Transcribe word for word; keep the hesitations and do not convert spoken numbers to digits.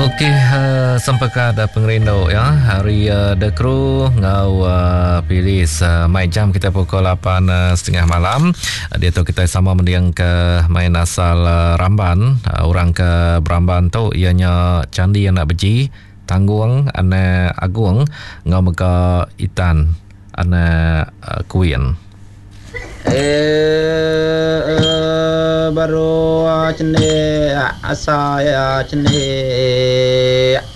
Okey, uh, sampai ke ada pengerino ya. Hari uh, The Crew ngau uh, pilih uh, mai jam kita pukul lapan uh, setengah malam. Uh, dia tu kita sama mendiang ke main asal uh, Ramban. Uh, orang ke Beramban tu ianya candi yang nak beji, tanggung ana agung ngau mega itan ana uh, kuyen. Eh, eh baru cene asa ya cene